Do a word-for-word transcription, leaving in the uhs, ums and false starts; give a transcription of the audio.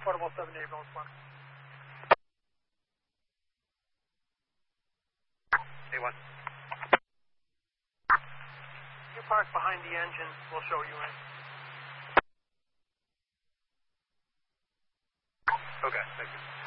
Portable seven eight, going one. A one. You park behind the engine, we'll show you in. Okay, thank you.